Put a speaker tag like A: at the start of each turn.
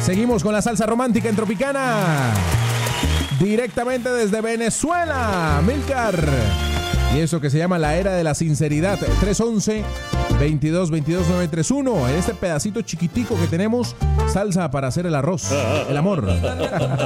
A: Seguimos con la salsa romántica en Tropicana. Directamente desde Venezuela, Milcar. Y eso que se llama la era de la sinceridad. 311-2222-931. En este pedacito chiquitico que tenemos, salsa para hacer el arroz, el amor.